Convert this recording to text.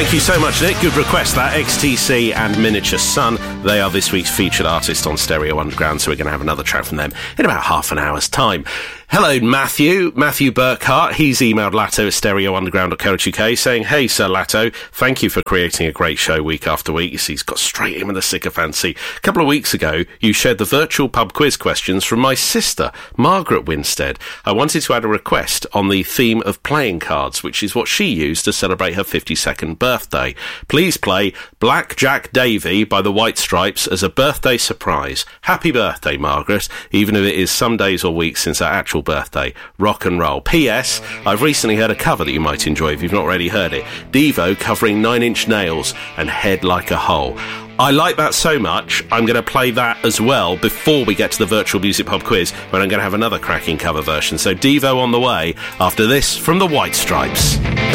Thank you so much, Nick. Good request, that. XTC and Miniature Sun. They are this week's featured artist on Stereo Underground, so we're going to have another track from them in about half an hour's time. Hello, Matthew Burkhart. He's emailed Latto at stereounderground.co.uk saying, "Hey, Sir Latto, thank you for creating a great show week after week." You see, he's got straight in with a sycophancy. A couple of weeks ago, you shared the virtual pub quiz questions from my sister, Margaret Winstead. I wanted to add a request on the theme of playing cards, which is what she used to celebrate her 52nd birthday. Please play Black Jack Davy by the White Stripes as a birthday surprise. Happy birthday, Margaret, even if it is some days or weeks since our actual birthday. Rock and roll. P.S. I've recently heard a cover that you might enjoy if you've not already heard it. Devo covering Nine Inch Nails and Head Like a Hole. I like that so much, I'm going to play that as well before we get to the virtual music pub quiz, when I'm going to have another cracking cover version. So Devo on the way after this from the White Stripes.